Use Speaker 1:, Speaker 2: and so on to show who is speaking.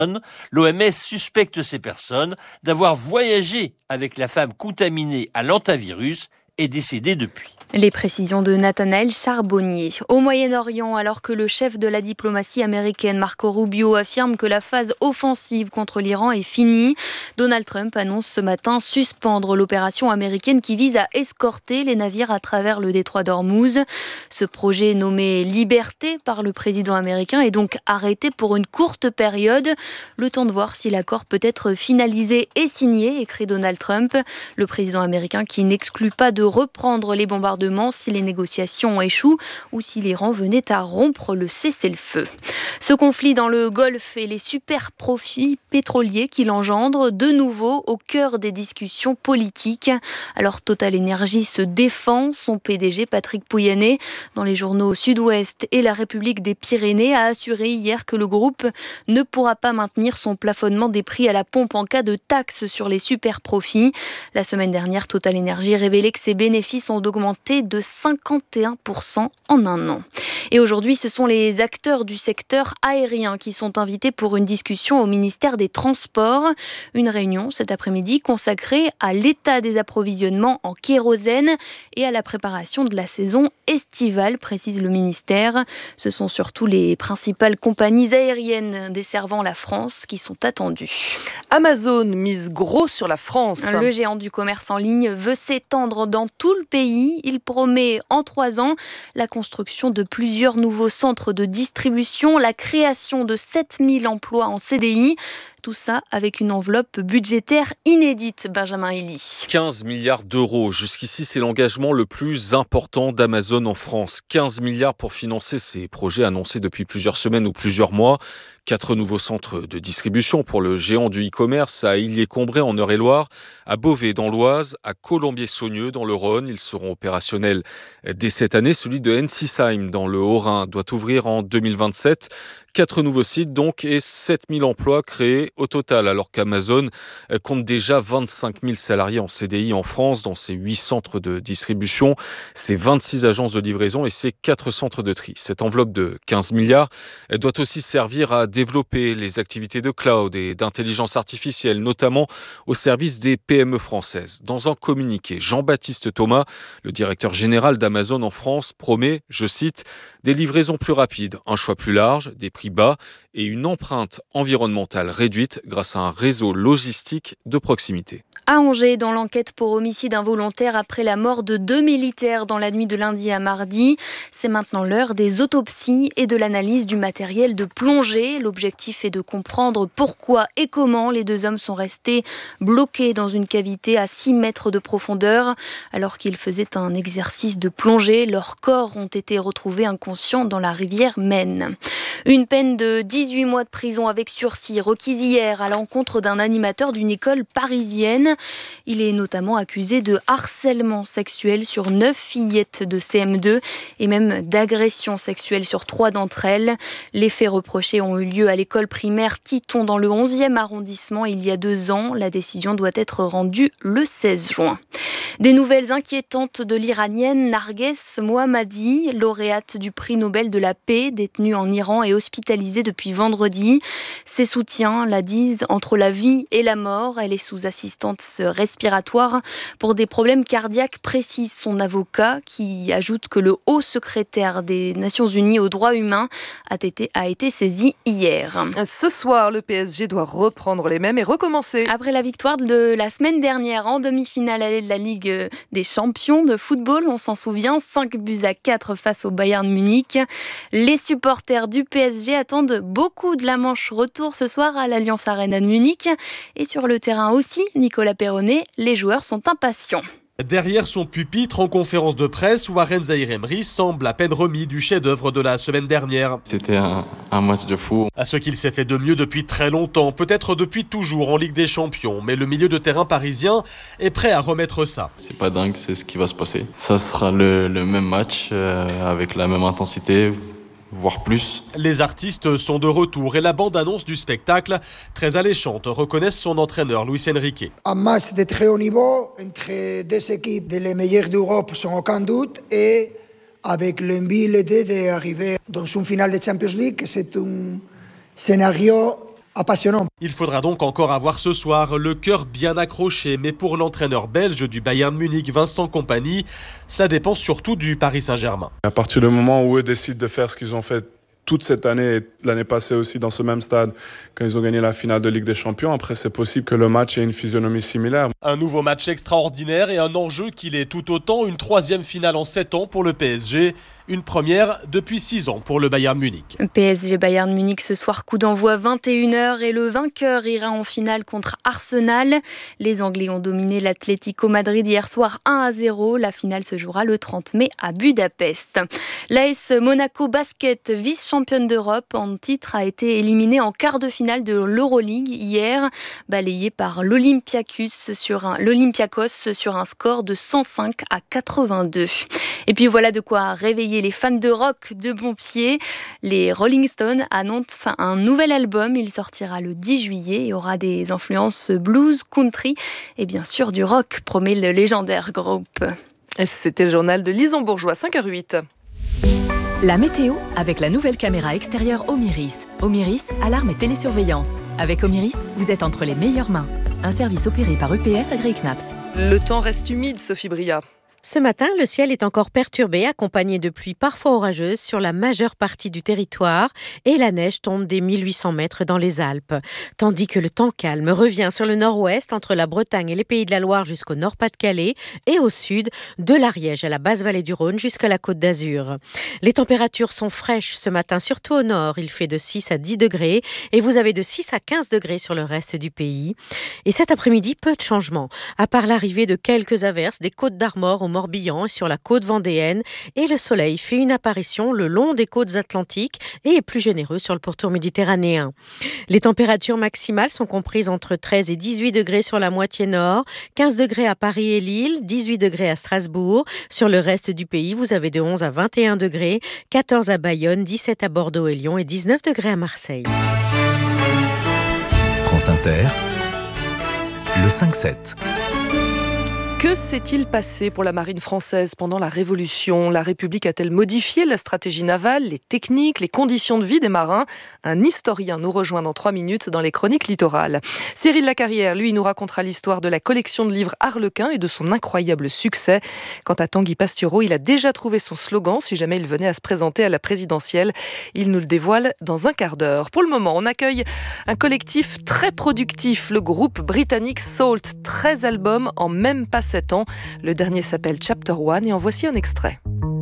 Speaker 1: L'OMS suspecte ces personnes d'avoir voyagé avec la femme contaminée à l'hantavirus et décédée depuis.
Speaker 2: Les précisions de Nathanaël Charbonnier. Au Moyen-Orient, alors que le chef de la diplomatie américaine, Marco Rubio, affirme que la phase offensive contre l'Iran est finie, Donald Trump annonce ce matin suspendre l'opération américaine qui vise à escorter les navires à travers le détroit d'Ormuz. Ce projet nommé Liberté par le président américain est donc arrêté pour une courte période. Le temps de voir si l'accord peut être finalisé et signé, écrit Donald Trump. Le président américain qui n'exclut pas de reprendre les bombardements si les négociations échouent ou si l'Iran venait à rompre le cessez-le-feu. Ce conflit dans le Golfe et les super profits pétroliers qu'il engendre, de nouveau au cœur des discussions politiques. Alors Total Energy se défend. Son PDG Patrick Pouyanné, dans les journaux Sud-Ouest et La République des Pyrénées, a assuré hier que le groupe ne pourra pas maintenir son plafonnement des prix à la pompe en cas de taxe sur les super profits. La semaine dernière, Total Energy révélait que ses bénéfices ont augmenté de 51% en un an. Et aujourd'hui, ce sont les acteurs du secteur aérien qui sont invités pour une discussion au ministère des Transports. Une réunion cet après-midi consacrée à l'état des approvisionnements en kérosène et à la préparation de la saison estivale, précise le ministère. Ce sont surtout les principales compagnies aériennes desservant la France qui sont attendues.
Speaker 3: Amazon mise gros sur la France.
Speaker 2: Le géant du commerce en ligne veut s'étendre dans tout le pays. Il promet en 3 ans la construction de plusieurs nouveaux centres de distribution, la création de 7000 emplois en CDI. Tout ça avec une enveloppe budgétaire inédite, Benjamin Elie.
Speaker 4: 15 milliards d'euros. Jusqu'ici, c'est l'engagement le plus important d'Amazon en France. 15 milliards pour financer ces projets annoncés depuis plusieurs semaines ou plusieurs mois. 4 nouveaux centres de distribution pour le géant du e-commerce à Illiers-Combray en Eure-et-Loire, à Beauvais dans l'Oise, à Colombier-Saunieux dans le Rhône. Ils seront opérationnels dès cette année. Celui de Ensisheim dans le Haut-Rhin doit ouvrir en 2027. 4 nouveaux sites donc et 7000 emplois créés au total, alors qu'Amazon compte déjà 25 000 salariés en CDI en France dans ses 8 centres de distribution, ses 26 agences de livraison et ses 4 centres de tri. Cette enveloppe de 15 milliards doit aussi servir à développer les activités de cloud et d'intelligence artificielle, notamment au service des PME françaises. Dans un communiqué, Jean-Baptiste Thomas, le directeur général d'Amazon en France, promet, je cite, des livraisons plus rapides, un choix plus large, des prix bas et une empreinte environnementale réduite grâce à un réseau logistique de proximité.
Speaker 2: À Angers, dans l'enquête pour homicide involontaire après la mort de 2 militaires dans la nuit de lundi à mardi, c'est maintenant l'heure des autopsies et de l'analyse du matériel de plongée. L'objectif est de comprendre pourquoi et comment les 2 hommes sont restés bloqués dans une cavité à 6 mètres de profondeur. Alors qu'ils faisaient un exercice de plongée, leurs corps ont été retrouvés inconscients dans la rivière Maine. Une peine de 18 mois de prison avec sursis requise hier à l'encontre d'un animateur d'une école parisienne. Il est notamment accusé de harcèlement sexuel sur 9 fillettes de CM2 et même d'agression sexuelle sur 3 d'entre elles. Les faits reprochés ont eu lieu à l'école primaire Titon dans le 11e arrondissement il y a 2 ans. La décision doit être rendue le 16 juin. Des nouvelles inquiétantes de l'Iranienne Narges Mohammadi, lauréate du prix Nobel de la paix, détenue en Iran et hospitalisée depuis vendredi. Ses soutiens la disent entre la vie et la mort. Elle est sous assistance respiratoire pour des problèmes cardiaques, précise son avocat, qui ajoute que le haut secrétaire des Nations Unies aux droits humains a été saisi hier.
Speaker 3: Ce soir, le PSG doit reprendre les mêmes et recommencer.
Speaker 2: Après la victoire de la semaine dernière en demi-finale allée de la Ligue des champions de football, on s'en souvient, 5-4 face au Bayern Munich. Les supporters du PSG attendent beaucoup de la manche retour ce soir à l'Allianz Arena de Munich. Et sur le terrain aussi, Nicolas Perronnet, les joueurs sont impatients.
Speaker 5: Derrière son pupitre en conférence de presse, Warren Zaïre-Emery semble à peine remis du chef-d'œuvre de la semaine dernière.
Speaker 6: C'était un match de fou.
Speaker 5: À ce qu'il s'est fait de mieux depuis très longtemps, peut-être depuis toujours en Ligue des Champions, mais le milieu de terrain parisien est prêt à remettre ça.
Speaker 6: C'est pas dingue, c'est ce qui va se passer. Ça sera le même match avec la même intensité, voire plus.
Speaker 5: Les artistes sont de retour et la bande-annonce du spectacle, très alléchante, reconnaissent son entraîneur Luis Enrique.
Speaker 7: Un match de très haut niveau entre 2 équipes les meilleures d'Europe sans aucun doute et avec l'envie, l'idée d'arriver dans une finale de Champions League. C'est un scénario appassionant.
Speaker 5: Il faudra donc encore avoir ce soir le cœur bien accroché. Mais pour l'entraîneur belge du Bayern Munich, Vincent Kompany, ça dépend surtout du Paris Saint-Germain.
Speaker 8: À partir du moment où eux décident de faire ce qu'ils ont fait toute cette année et l'année passée aussi dans ce même stade, quand ils ont gagné la finale de Ligue des Champions, après c'est possible que le match ait une physionomie similaire.
Speaker 5: Un nouveau match extraordinaire et un enjeu qu'il est tout autant, une 3e finale en 7 ans pour le PSG. Une première depuis 6 ans pour le Bayern Munich.
Speaker 2: PSG Bayern Munich ce soir, coup d'envoi 21h et le vainqueur ira en finale contre Arsenal. Les Anglais ont dominé l'Atlético Madrid hier soir 1-0. La finale se jouera le 30 mai à Budapest. L'AS Monaco Basket, vice-championne d'Europe en titre, a été éliminée en quart de finale de l'Euroleague hier, balayée par l'Olympiakos sur un score de 105-82. Et puis voilà de quoi réveiller les fans de rock de bon pied. Les Rolling Stones annoncent un nouvel album. Il sortira le 10 juillet et aura des influences blues, country et bien sûr du rock, promet le légendaire groupe.
Speaker 3: Et c'était le journal de Lison Bourgeois, 5h08.
Speaker 9: La météo avec la nouvelle caméra extérieure Omiris. Omiris, alarme et télésurveillance. Avec Omiris, vous êtes entre les meilleures mains. Un service opéré par EPS AgriKnaps.
Speaker 3: Le temps reste humide, Sophie Bria.
Speaker 10: Ce matin, le ciel est encore perturbé, accompagné de pluies parfois orageuses sur la majeure partie du territoire et la neige tombe des 1800 mètres dans les Alpes. Tandis que le temps calme revient sur le nord-ouest entre la Bretagne et les Pays de la Loire jusqu'au Nord-Pas-de-Calais et au sud de l'Ariège à la basse vallée du Rhône jusqu'à la Côte d'Azur. Les températures sont fraîches ce matin, surtout au nord. Il fait de 6 à 10 degrés et vous avez de 6 à 15 degrés sur le reste du pays. Et cet après-midi, peu de changements, à part l'arrivée de quelques averses des Côtes d'Armor au Morbihan et sur la côte vendéenne, et le soleil fait une apparition le long des côtes atlantiques et est plus généreux sur le pourtour méditerranéen. Les températures maximales sont comprises entre 13 et 18 degrés sur la moitié nord, 15 degrés à Paris et Lille, 18 degrés à Strasbourg. Sur le reste du pays, vous avez de 11 à 21 degrés, 14 à Bayonne, 17 à Bordeaux et Lyon et 19 degrés à Marseille.
Speaker 11: France Inter, le 5-7.
Speaker 3: Que s'est-il passé pour la marine française pendant la Révolution ? La République a-t-elle modifié la stratégie navale, les techniques, les conditions de vie des marins ? Un historien nous rejoint dans 3 minutes dans les chroniques littorales. Cyril Lacarrière, lui, nous racontera l'histoire de la collection de livres Harlequin et de son incroyable succès. Quant à Tanguy Pastureau, il a déjà trouvé son slogan si jamais il venait à se présenter à la présidentielle. Il nous le dévoile dans un quart d'heure. Pour le moment, on accueille un collectif très productif, le groupe britannique Salt. 13 albums en même pas 7 ans. Le dernier s'appelle Chapter One et en voici un extrait.